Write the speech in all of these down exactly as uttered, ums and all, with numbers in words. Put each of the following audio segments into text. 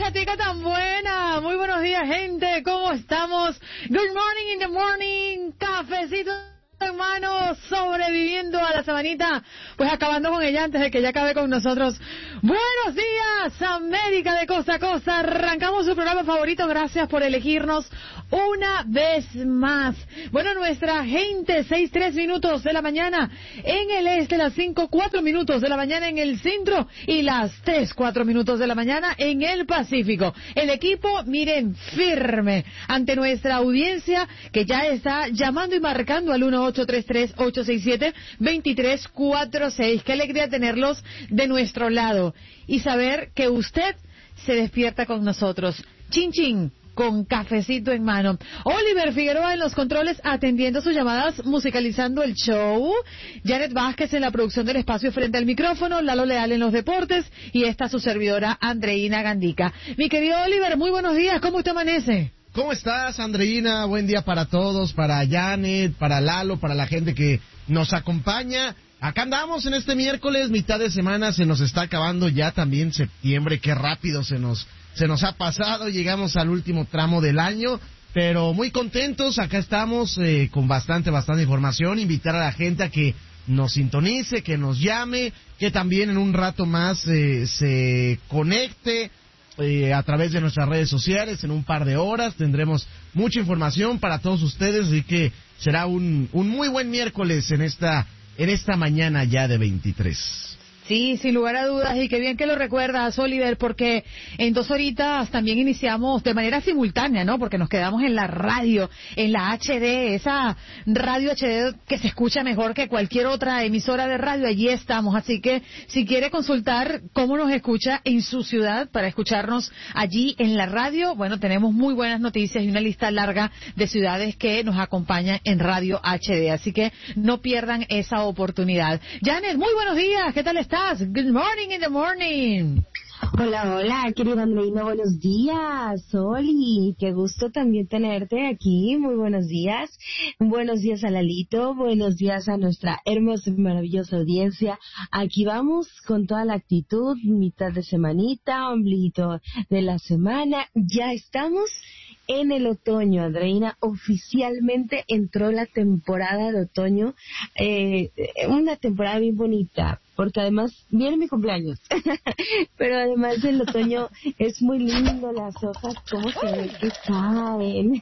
mañatica tan buena. Muy buenos días, gente. ¿Cómo estamos? Good morning in the morning. Cafecito en mano, sobreviviendo a la semanita, pues acabando con ella antes de que ella acabe con nosotros. Buenos días, América de costa a costa. Arrancamos su programa favorito. Gracias por elegirnos una vez más. Bueno, nuestra gente, seis, tres minutos de la mañana en el este, las cinco, cuatro minutos de la mañana en el centro y las tres, cuatro minutos de la mañana en el Pacífico. El equipo, miren, firme ante nuestra audiencia que ya está llamando y marcando al uno ocho tres tres, ocho seis siete, dos tres cuatro seis. Qué alegría tenerlos de nuestro lado y saber que usted se despierta con nosotros. Chin chin, con cafecito en mano. Oliver Figueroa en los controles atendiendo sus llamadas, musicalizando el show. Janet Vázquez en la producción del espacio frente al micrófono. Lalo Leal en los deportes. Y esta su servidora, Andreina Gandica. Mi querido Oliver, muy buenos días. ¿Cómo usted amanece? ¿Cómo estás, Andreina? Buen día para todos, para Janet, para Lalo, para la gente que nos acompaña. Acá andamos en este miércoles, mitad de semana, se nos está acabando ya también septiembre. Qué rápido se nos se nos ha pasado, llegamos al último tramo del año, pero muy contentos. Acá estamos eh, con bastante, bastante información. Invitar a la gente a que nos sintonice, que nos llame, que también en un rato más eh, se conecte Eh, a través de nuestras redes sociales. En un par de horas tendremos mucha información para todos ustedes, así que será un, un muy buen miércoles en esta en esta mañana ya de veintitrés. Sí, sin lugar a dudas, y qué bien que lo recuerdas, Oliver, porque en dos horitas también iniciamos de manera simultánea, ¿no? Porque nos quedamos en la radio, en la H D, esa radio H D que se escucha mejor que cualquier otra emisora de radio. Allí estamos, así que si quiere consultar cómo nos escucha en su ciudad para escucharnos allí en la radio, bueno, tenemos muy buenas noticias y una lista larga de ciudades que nos acompañan en radio H D, así que no pierdan esa oportunidad. Janet, muy buenos días, ¿qué tal estás? Good morning in the morning. Hola, hola, querida Andreina, buenos días. Oli, qué gusto también tenerte aquí. Muy buenos días. Buenos días a Lalito, buenos días a nuestra hermosa y maravillosa audiencia. Aquí vamos con toda la actitud, mitad de semanita, ombliguito de la semana. Ya estamos en el otoño, Andreina. Oficialmente entró la temporada de otoño, eh, una temporada bien bonita, porque además viene mi cumpleaños, pero además el otoño es muy lindo, las hojas, cómo se ve que caen,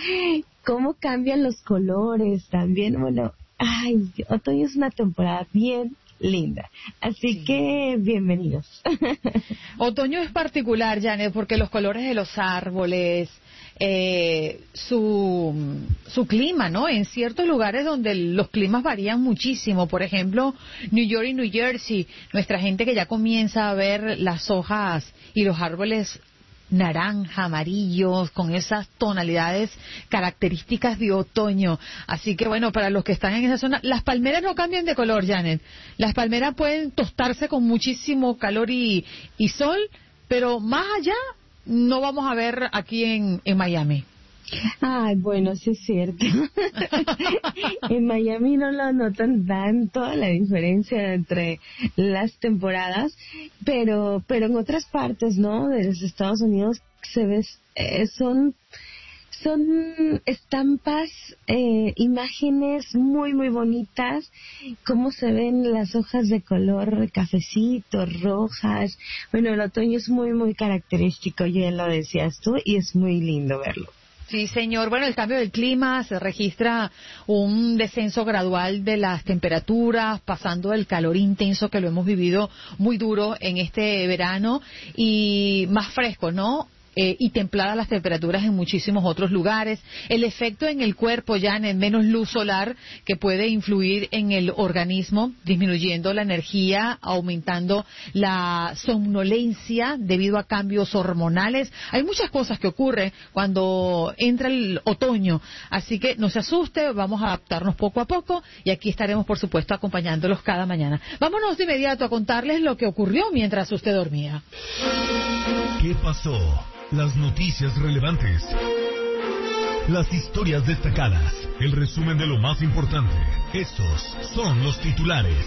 cómo cambian los colores también. Bueno, ay, otoño es una temporada bien linda, así sí. Que bienvenidos. Otoño es particular, Janet, porque los colores de los árboles, Eh, su su clima, ¿no? En ciertos lugares donde los climas varían muchísimo, por ejemplo, New York y New Jersey, nuestra gente que ya comienza a ver las hojas y los árboles naranja, amarillos, con esas tonalidades características de otoño. Así que bueno, para los que están en esa zona, las palmeras no cambian de color, Janet. Las palmeras pueden tostarse con muchísimo calor y, y sol, pero más allá no vamos a ver aquí en, en Miami. Ay, bueno, sí es cierto. En Miami no lo notan tanto la diferencia entre las temporadas, pero pero en otras partes, ¿no? De los Estados Unidos se ve, eh, son son estampas, eh, imágenes muy muy bonitas, cómo se ven las hojas de color cafecito, rojas. Bueno, el otoño es muy muy característico, ya lo decías tú, y es muy lindo verlo. Sí, señor. Bueno, el cambio del clima, se registra un descenso gradual de las temperaturas, pasando del calor intenso que lo hemos vivido muy duro en este verano, y más fresco, ¿no? Eh, y templadas las temperaturas en muchísimos otros lugares. El efecto en el cuerpo, ya en menos luz solar que puede influir en el organismo, disminuyendo la energía, aumentando la somnolencia debido a cambios hormonales. Hay muchas cosas que ocurren cuando entra el otoño, así que no se asuste, vamos a adaptarnos poco a poco y aquí estaremos, por supuesto, acompañándolos cada mañana. Vámonos de inmediato a contarles lo que ocurrió mientras usted dormía. ¿Qué pasó? Las noticias relevantes, las historias destacadas, el resumen de lo más importante. Estos son los titulares.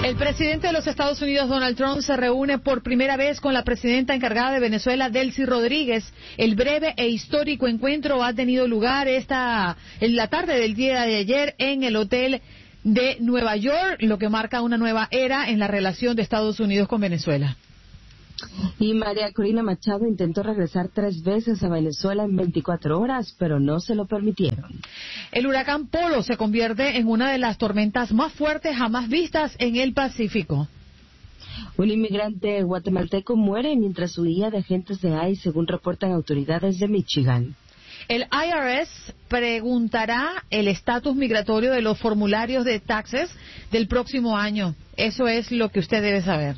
El presidente de los Estados Unidos, Donald Trump, se reúne por primera vez con la presidenta encargada de Venezuela, Delcy Rodríguez. El breve e histórico encuentro ha tenido lugar esta en la tarde del día de ayer en el hotel de Nueva York, lo que marca una nueva era en la relación de Estados Unidos con Venezuela. Y María Corina Machado intentó regresar tres veces a Venezuela en veinticuatro horas, pero no se lo permitieron. El huracán Polo se convierte en una de las tormentas más fuertes jamás vistas en el Pacífico. Un inmigrante guatemalteco muere mientras huía de agentes de I C E, según reportan autoridades de Michigan. El I R S preguntará el estatus migratorio de los formularios de taxes del próximo año. Eso es lo que usted debe saber.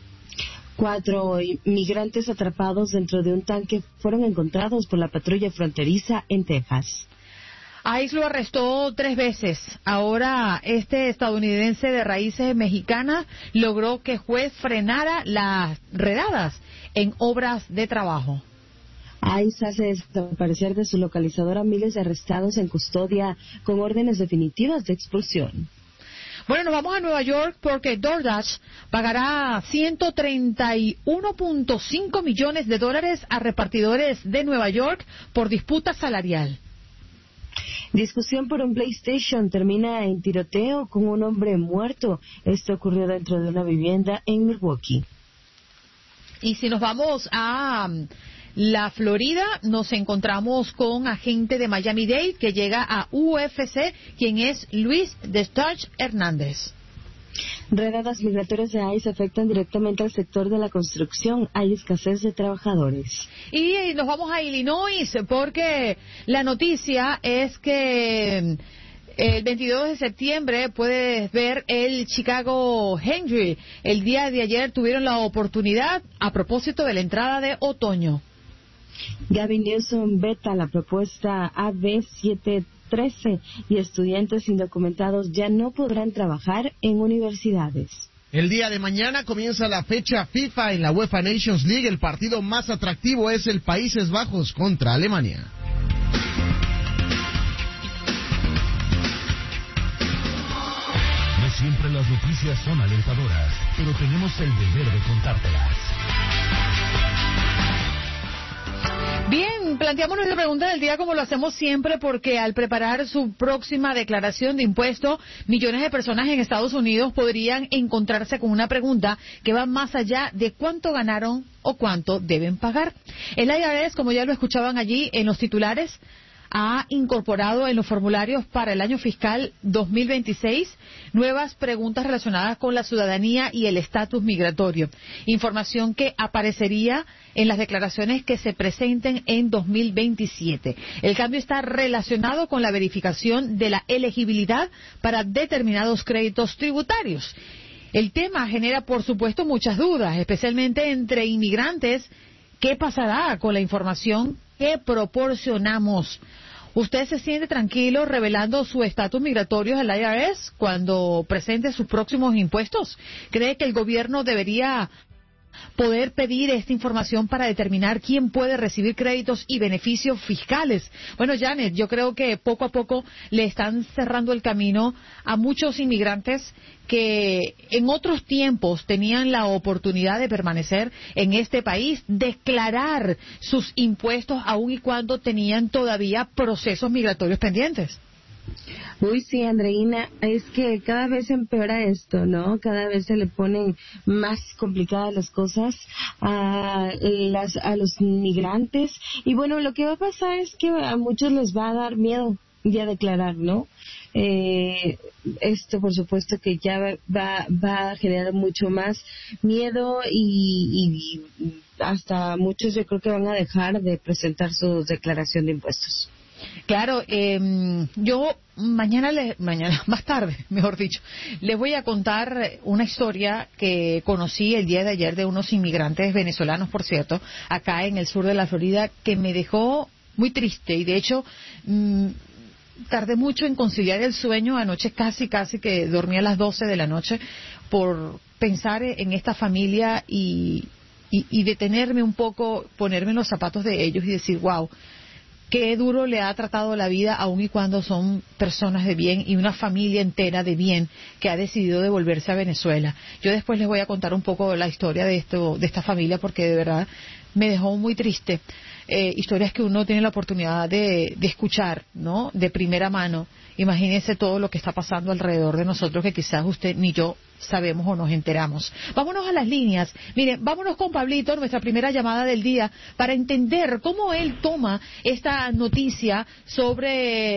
Cuatro migrantes atrapados dentro de un tanque fueron encontrados por la patrulla fronteriza en Texas. ICE lo arrestó tres veces. Ahora este estadounidense de raíces mexicanas logró que el juez frenara las redadas en obras de trabajo. ICE hace desaparecer de su localizador a miles de arrestados en custodia con órdenes definitivas de expulsión. Bueno, nos vamos a Nueva York porque DoorDash pagará ciento treinta y uno punto cinco millones de dólares a repartidores de Nueva York por disputa salarial. Discusión por un PlayStation termina en tiroteo con un hombre muerto. Esto ocurrió dentro de una vivienda en Milwaukee. Y si nos vamos a la Florida, nos encontramos con agente de Miami-Dade que llega a U F C, quien es Luis Destach Hernández. Redadas migratorias de I C E afectan directamente al sector de la construcción. Hay escasez de trabajadores. Y nos vamos a Illinois porque la noticia es que el veintidós de septiembre puedes ver el Chicago Henry. El día de ayer tuvieron la oportunidad a propósito de la entrada de otoño. Gavin Newsom veta la propuesta A B setecientos trece y estudiantes indocumentados ya no podrán trabajar en universidades. El día de mañana comienza la fecha FIFA en la UEFA Nations League. El partido más atractivo es el Países Bajos contra Alemania. No siempre las noticias son alentadoras, pero tenemos el deber de contártelas. Bien, planteamos nuestra pregunta del día como lo hacemos siempre porque al preparar su próxima declaración de impuesto, millones de personas en Estados Unidos podrían encontrarse con una pregunta que va más allá de cuánto ganaron o cuánto deben pagar. El I R S, como ya lo escuchaban allí en los titulares, ha incorporado en los formularios para el año fiscal dos mil veintiséis nuevas preguntas relacionadas con la ciudadanía y el estatus migratorio. Información que aparecería en las declaraciones que se presenten en dos mil veintisiete. El cambio está relacionado con la verificación de la elegibilidad para determinados créditos tributarios. El tema genera, por supuesto, muchas dudas, especialmente entre inmigrantes. ¿Qué pasará con la información que proporcionamos? ¿Usted se siente tranquilo revelando su estatus migratorio al I R S cuando presente sus próximos impuestos? ¿Cree que el gobierno debería poder pedir esta información para determinar quién puede recibir créditos y beneficios fiscales? Bueno, Janet, yo creo que poco a poco le están cerrando el camino a muchos inmigrantes que en otros tiempos tenían la oportunidad de permanecer en este país, declarar sus impuestos aun y cuando tenían todavía procesos migratorios pendientes. Uy, sí, Andreina, es que cada vez empeora esto, ¿no? Cada vez se le ponen más complicadas las cosas a, las, a los migrantes. Y bueno, lo que va a pasar es que a muchos les va a dar miedo ya declarar, ¿no? Eh, esto, por supuesto, que ya va, va a generar mucho más miedo y, y hasta muchos yo creo que van a dejar de presentar su declaración de impuestos. Claro, eh, yo mañana, le, mañana, más tarde, mejor dicho, les voy a contar una historia que conocí el día de ayer de unos inmigrantes venezolanos, por cierto, acá en el sur de la Florida, que me dejó muy triste y de hecho mmm, tardé mucho en conciliar el sueño. Anoche casi, casi que dormí a las doce de la noche por pensar en esta familia y, y, y detenerme un poco, ponerme en los zapatos de ellos y decir, wow, qué duro le ha tratado la vida, aun y cuando son personas de bien y una familia entera de bien que ha decidido devolverse a Venezuela. Yo después les voy a contar un poco la historia de esto, de esta familia, porque de verdad me dejó muy triste. Eh, historias que uno tiene la oportunidad de, de escuchar, ¿no? De primera mano. Imagínense todo lo que está pasando alrededor de nosotros que quizás usted ni yo sabemos o nos enteramos. Vámonos a las líneas. Miren, vámonos con Pablito, nuestra primera llamada del día, para entender cómo él toma esta noticia sobre